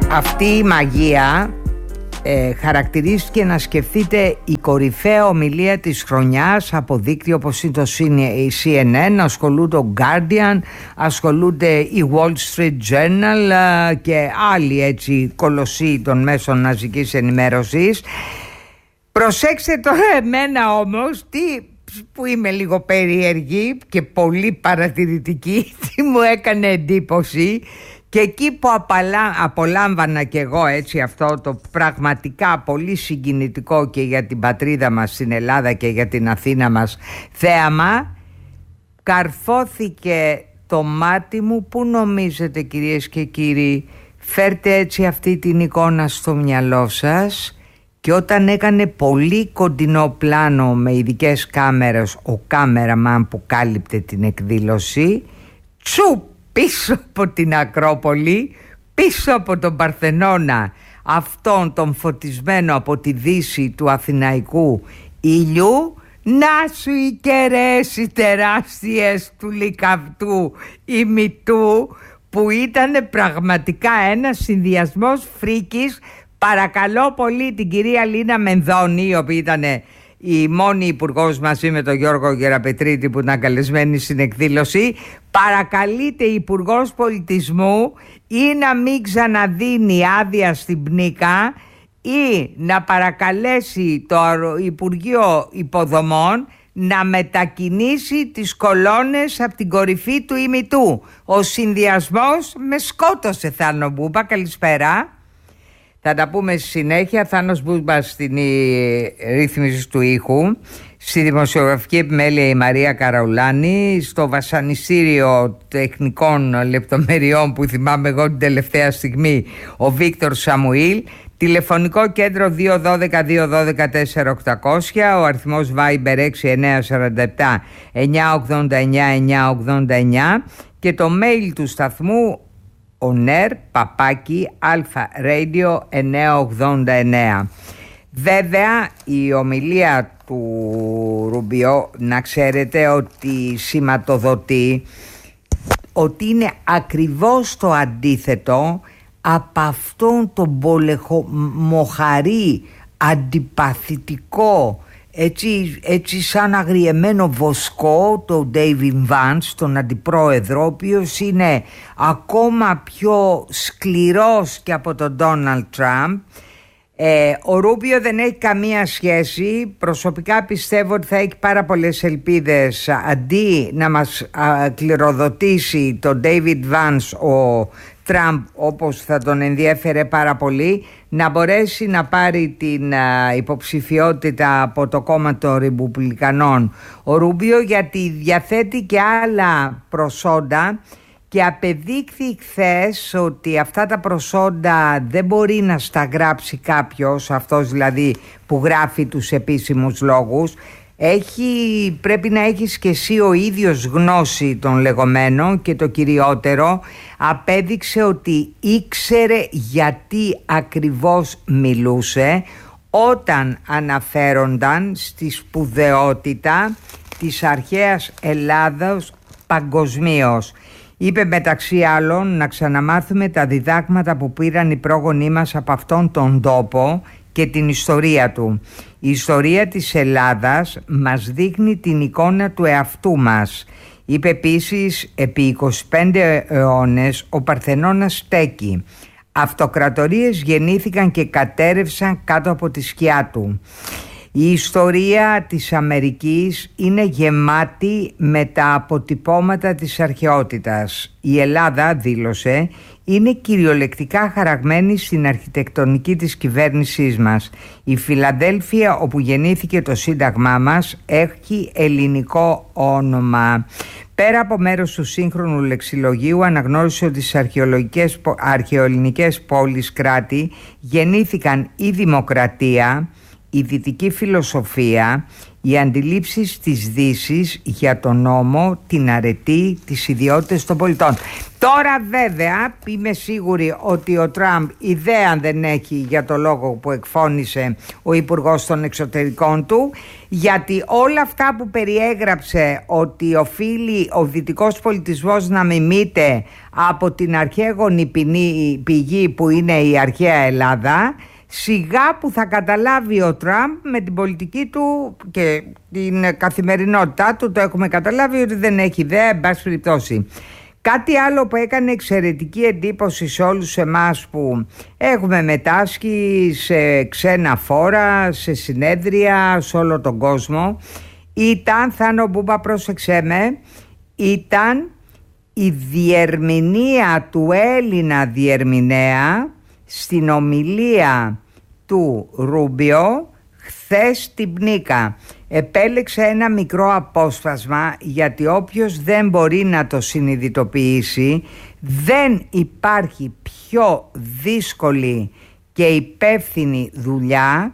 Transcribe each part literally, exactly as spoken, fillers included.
Αυτή η μαγεία ε, χαρακτηρίστηκε, να σκεφτείτε, η κορυφαία ομιλία της χρονιάς από δίκτυο όπως είναι το σι εν εν, ασχολούνται το Guardian, ασχολούνται η Wall Street Journal ε, και άλλοι έτσι κολοσσοί των μέσων μαζικής ενημέρωσης. Προσέξτε τώρα εμένα όμως, τι, που είμαι λίγο περίεργη και πολύ παρατηρητική, τι μου έκανε εντύπωση. Και εκεί που απαλά, απολάμβανα κι εγώ έτσι αυτό το πραγματικά πολύ συγκινητικό και για την πατρίδα μας στην Ελλάδα και για την Αθήνα μας θέαμα, καρφώθηκε το μάτι μου. Πού νομίζετε, κυρίες και κύριοι? Φέρτε έτσι αυτή την εικόνα στο μυαλό σας. Και όταν έκανε πολύ κοντινό πλάνο με ειδικές κάμερες ο κάμεραμαν που κάλυπτε την εκδήλωση, τσουπ, πίσω από την Ακρόπολη, πίσω από τον Παρθενώνα, αυτόν τον φωτισμένο από τη δύση του αθηναϊκού ήλιου, να σου οι κεραίες οι τεράστιες του Λυκαυτού ημιτού, που ήταν πραγματικά ένας συνδυασμός φρίκης. Παρακαλώ πολύ την κυρία Λίνα Μενδώνη, η οποία ήταν η μόνη υπουργός μαζί με τον Γιώργο Γεραπετρίτη που ήταν καλεσμένη στην εκδήλωση, παρακαλείται η υπουργός πολιτισμού ή να μην ξαναδίνει άδεια στην Πνίκα ή να παρακαλέσει το Υπουργείο Υποδομών να μετακινήσει τις κολόνες από την κορυφή του ημιτού. Ο συνδυασμός με σκότωσε, Θάνο Μπούμπα. Καλησπέρα. Θα τα πούμε στη συνέχεια. Θάνος Μπούμπα στην ρύθμιση του ήχου, στη δημοσιογραφική επιμέλεια η Μαρία Καραουλάνη, στο βασανιστήριο τεχνικών λεπτομεριών που θυμάμαι εγώ την τελευταία στιγμή ο Βίκτορ Σαμουήλ, τηλεφωνικό κέντρο δύο ένα δύο δύο ένα δύο τέσσερα οκτακόσια, ο αριθμός Viber έξι εννιά τέσσερα επτά εννιά οκτώ εννιά εννιά οκτώ εννιά και το mail του σταθμού ονέρ παπάκι αλφα-radio εννιακόσια ογδόντα εννέα. Βέβαια η ομιλία του Ρουμπιό, να ξέρετε ότι σηματοδοτεί ότι είναι ακριβώς το αντίθετο από αυτόν τον πολεμοχαρή, αντιπαθητικό, έτσι, έτσι σαν αγριεμένο βοσκό, τον David Vance, τον αντιπρόεδρο, ο οποίος είναι ακόμα πιο σκληρός και από τον Donald Trump. Ε, ο Ρούμπιο δεν έχει καμία σχέση. Προσωπικά πιστεύω ότι θα έχει πάρα πολλές ελπίδες, αντί να μας α, κληροδοτήσει τον David Vance ο Τραμπ, όπως θα τον ενδιέφερε πάρα πολύ, να μπορέσει να πάρει την α, υποψηφιότητα από το κόμμα των Ρεπουμπλικανών ο Ρούμπιο, γιατί διαθέτει και άλλα προσόντα και απεδείχθη χθες ότι αυτά τα προσόντα δεν μπορεί να στα γράψει κάποιος, αυτός δηλαδή που γράφει τους επίσημους λόγους. Έχει, πρέπει να έχεις και εσύ ο ίδιος γνώση των λεγόμενων, και το κυριότερο, απέδειξε ότι ήξερε γιατί ακριβώς μιλούσε όταν αναφέρονταν στη σπουδαιότητα της αρχαίας Ελλάδος παγκοσμίως. Είπε μεταξύ άλλων να ξαναμάθουμε τα διδάγματα που πήραν οι πρόγονοί μας από αυτόν τον τόπο και την ιστορία του. Η ιστορία της Ελλάδας μας δείχνει την εικόνα του εαυτού μας. Είπε επίσης, επί είκοσι πέντε αιώνες ο Παρθενώνας στέκει. Αυτοκρατορίες γεννήθηκαν και κατέρευσαν κάτω από τη σκιά του. Η ιστορία της Αμερικής είναι γεμάτη με τα αποτυπώματα της αρχαιότητας. Η Ελλάδα, δήλωσε, είναι κυριολεκτικά χαραγμένη στην αρχιτεκτονική της κυβέρνησής μας. Η Φιλαδέλφια, όπου γεννήθηκε το σύνταγμά μας, έχει ελληνικό όνομα. Πέρα από μέρος του σύγχρονου λεξιλογίου, αναγνώρισε ότι στις αρχαιολογικές, αρχαιοελληνικές πόλεις κράτη γεννήθηκαν η δημοκρατία, η δυτική φιλοσοφία, οι αντιλήψεις της Δύσης για τον νόμο, την αρετή, τις ιδιότητες των πολιτών. Τώρα βέβαια είμαι σίγουρη ότι ο Τραμπ ιδέα δεν έχει για το λόγο που εκφώνησε ο Υπουργός των Εξωτερικών του, γιατί όλα αυτά που περιέγραψε ότι οφείλει ο δυτικός πολιτισμός να μιμείται από την αρχαίγονη πηγή που είναι η αρχαία Ελλάδα, σιγά που θα καταλάβει ο Τραμπ με την πολιτική του και την καθημερινότητά του, το έχουμε καταλάβει ότι δεν έχει ιδέα, εν πάση περιπτώσει. Κάτι άλλο που έκανε εξαιρετική εντύπωση σε όλους εμάς που έχουμε μετάσχει σε ξένα φόρα, σε συνέδρια, σε όλο τον κόσμο, ήταν, Θάνο Μπούμπα πρόσεξέ με, ήταν η διερμηνία του Έλληνα διερμηνέα στην ομιλία του Ρούμπιο χθες στην Πνίκα. Επέλεξε ένα μικρό απόσπασμα, γιατί όποιος δεν μπορεί να το συνειδητοποιήσει, δεν υπάρχει πιο δύσκολη και υπεύθυνη δουλειά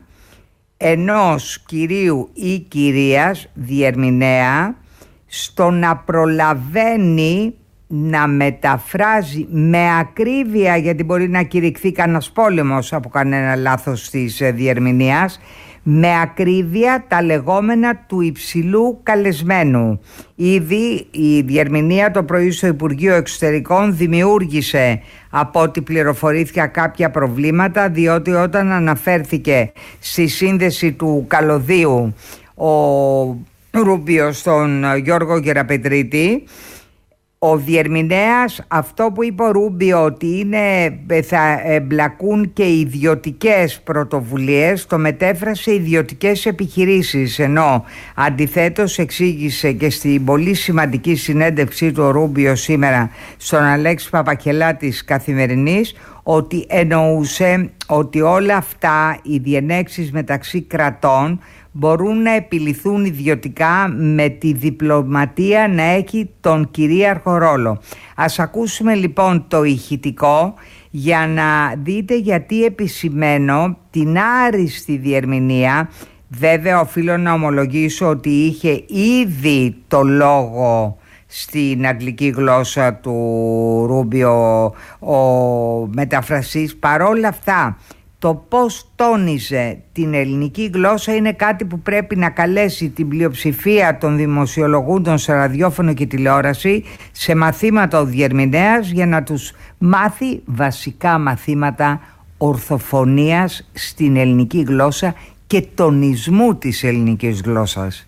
ενός κυρίου ή κυρίας διερμηνέα στο να προλαβαίνει να μεταφράζει με ακρίβεια, γιατί μπορεί να κηρυχθεί κανένας πόλεμος από κανένα λάθος της διερμηνίας, με ακρίβεια τα λεγόμενα του υψηλού καλεσμένου. Ήδη η διερμηνία το πρωί στο Υπουργείο Εξωτερικών δημιούργησε, από ό,τι πληροφορήθηκα, κάποια προβλήματα, διότι όταν αναφέρθηκε στη σύνδεση του καλωδίου ο Ρούμπιο στον Γιώργο Γεραπετρίτη, ο διερμηνέας, αυτό που είπε ο Ρούμπιο ότι είναι, θα εμπλακούν και ιδιωτικές πρωτοβουλίες, το μετέφρασε ιδιωτικές επιχειρήσεις, ενώ αντιθέτως εξήγησε και στην πολύ σημαντική συνέντευξή του ο Ρούμπιο σήμερα στον Αλέξη Παπακελά της Καθημερινής, ότι εννοούσε ότι όλα αυτά οι διενέξεις μεταξύ κρατών μπορούν να επιληθούν ιδιωτικά, με τη διπλωματία να έχει τον κυρίαρχο ρόλο. Ας ακούσουμε λοιπόν το ηχητικό για να δείτε γιατί επισημαίνω την άριστη διερμηνία. Βέβαια οφείλω να ομολογήσω ότι είχε ήδη το λόγο στην αγγλική γλώσσα του Ρούμπιο ο μεταφραστής. Παρόλα αυτά, το πώς τόνιζε την ελληνική γλώσσα είναι κάτι που πρέπει να καλέσει την πλειοψηφία των δημοσιολογούντων σε ραδιόφωνο και τηλεόραση σε μαθήματα ο διερμηνέας, για να τους μάθει βασικά μαθήματα ορθοφωνίας στην ελληνική γλώσσα και τονισμού της ελληνικής γλώσσας.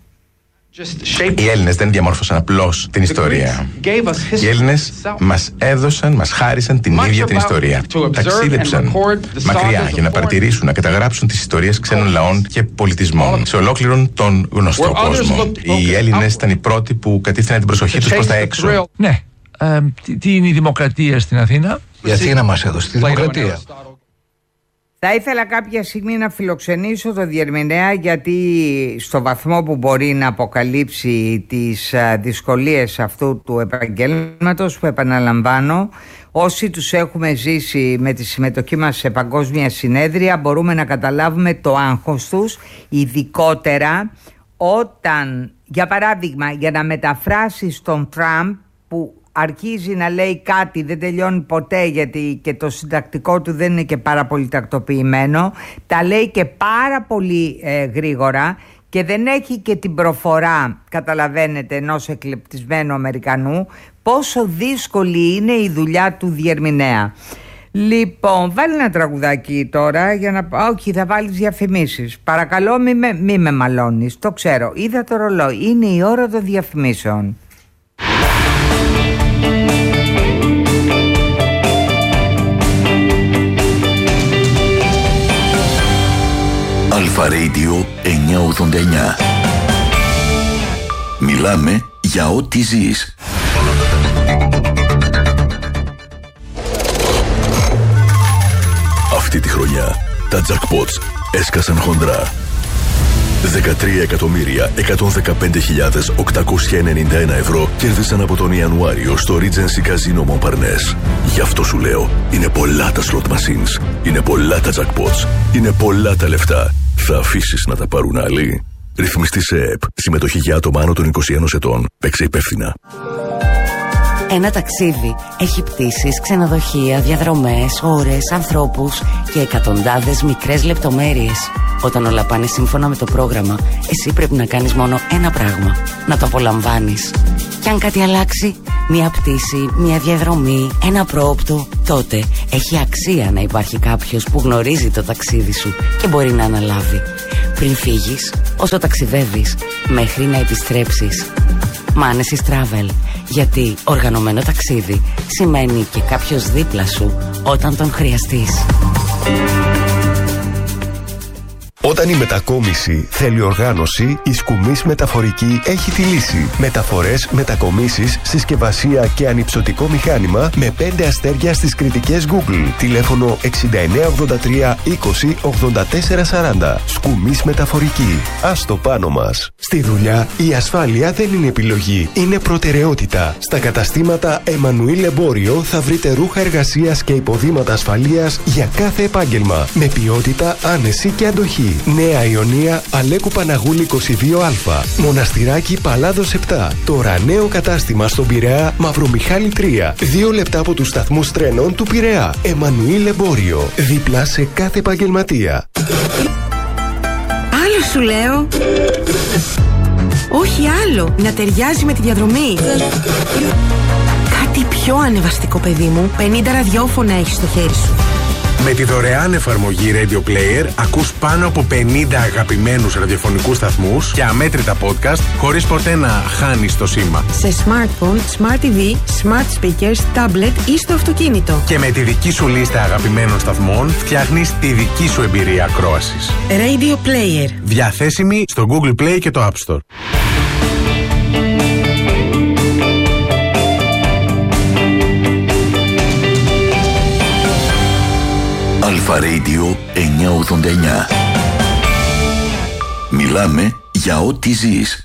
Οι Έλληνες δεν διαμόρφωσαν απλώς την ιστορία. Οι Έλληνες μας έδωσαν, μας χάρισαν την ίδια την ιστορία. Ταξίδεψαν μακριά για να παρατηρήσουν, να καταγράψουν τις ιστορίες ξένων λαών και πολιτισμών σε ολόκληρον τον γνωστό κόσμο. Οι Έλληνες ήταν οι πρώτοι που κατήφθηναν την προσοχή τους προς τα έξω. Ναι. Ε, τι, τι είναι η δημοκρατία στην Αθήνα? Η Αθήνα μας έδωσε τη δημοκρατία. Θα ήθελα κάποια στιγμή να φιλοξενήσω το διερμηνέα, γιατί στο βαθμό που μπορεί να αποκαλύψει τις δυσκολίες αυτού του επαγγέλματος, που επαναλαμβάνω, όσοι τους έχουμε ζήσει με τη συμμετοχή μας σε παγκόσμια συνέδρια, μπορούμε να καταλάβουμε το άγχος τους, ειδικότερα όταν, για παράδειγμα, για να μεταφράσεις τον Τραμπ που αρχίζει να λέει κάτι, δεν τελειώνει ποτέ, γιατί και το συντακτικό του δεν είναι και πάρα πολύ τακτοποιημένο, τα λέει και πάρα πολύ ε, γρήγορα και δεν έχει και την προφορά, καταλαβαίνετε, ενός εκλεπτισμένου Αμερικανού, πόσο δύσκολη είναι η δουλειά του διερμηνέα. Λοιπόν, βάλει ένα τραγουδάκι τώρα για να... Όχι, θα βάλεις διαφημίσεις. Παρακαλώ μη με, μη με μαλώνεις, το ξέρω. Είδα το ρολόι, είναι η ώρα των διαφημίσεων. Αλφα Radio εννιακόσια ογδόντα εννιά. Μιλάμε για ό,τι ζεις. Αυτή τη χρονιά τα jackpots έσκασαν χοντρά. δεκατρία εκατομμύρια εκατόν δεκαπέντε χιλιάδες οκτακόσια ενενήντα ένα ευρώ κέρδισαν από τον Ιανουάριο στο Regency Casino Montparnasse. Γι' αυτό σου λέω, είναι πολλά τα slot machines, είναι πολλά τα jackpots, είναι πολλά τα λεφτά. Θα αφήσεις να τα πάρουν άλλοι? Ρυθμιστή σε ΕΕΠ. Συμμετοχή για άτομα άνω των είκοσι ένα ετών. Παίξε υπεύθυνα. Ένα ταξίδι έχει πτήσεις, ξενοδοχεία, διαδρομές, ώρες, ανθρώπους και εκατοντάδες μικρές λεπτομέρειες. Όταν όλα πάνε σύμφωνα με το πρόγραμμα, εσύ πρέπει να κάνεις μόνο ένα πράγμα: να το απολαμβάνεις. Και αν κάτι αλλάξει, μία πτήση, μία διαδρομή, ένα πρόοπτο, τότε έχει αξία να υπάρχει κάποιος που γνωρίζει το ταξίδι σου και μπορεί να αναλάβει. Πριν φύγεις, όσο ταξιδεύεις, μέχρι να επιστρέψεις. Manesis Travel. Γιατί οργανωμένο ταξίδι σημαίνει και κάποιος δίπλα σου όταν τον χρειαστείς. Όταν η μετακόμιση θέλει οργάνωση, η Σκουμής Μεταφορική έχει τη λύση. Μεταφορές, μετακομίσεις, συσκευασία και ανυψωτικό μηχάνημα με πέντε αστέρια στις κριτικές Google. Τηλέφωνο εξήντα εννέα ογδόντα τρία είκοσι ογδόντα τέσσερα σαράντα. Σκουμής Μεταφορική. Ας το πάνω μας. Στη δουλειά, η ασφάλεια δεν είναι επιλογή, είναι προτεραιότητα. Στα καταστήματα Εμμανουήλ Εμπόριο θα βρείτε ρούχα εργασίας και υποδήματα ασφαλείας για κάθε επάγγελμα. Με ποιότητα, άνεση και αντοχή. Νέα Ιωνία, Αλέκου Παναγούλη είκοσι δύο Α. Μοναστηράκι Παλάδος επτά. Τώρα νέο κατάστημα στον Πειραιά, Μαυρομιχάλη τρία. Δύο λεπτά από τους σταθμούς τρένων του Πειραιά. Εμμανουήλ Εμπόριο. Δίπλα σε κάθε επαγγελματία. Άλλο σου λέω. Όχι άλλο. Να ταιριάζει με τη διαδρομή. Κάτι πιο ανεβαστικό, παιδί μου. πενήντα ραδιόφωνα έχεις στο χέρι σου. Με τη δωρεάν εφαρμογή Radio Player ακούς πάνω από πενήντα αγαπημένους ραδιοφωνικούς σταθμούς και αμέτρητα podcast χωρίς ποτέ να χάνεις το σήμα. Σε smartphone, smart τι βι, smart speakers, tablet ή στο αυτοκίνητο. Και με τη δική σου λίστα αγαπημένων σταθμών φτιάχνεις τη δική σου εμπειρία ακρόασης. Radio Player. Διαθέσιμη στο Google Play και το App Store. Αλφα Radio εννιακόσια ογδόντα εννιά. Μιλάμε για ό,τι ζεις.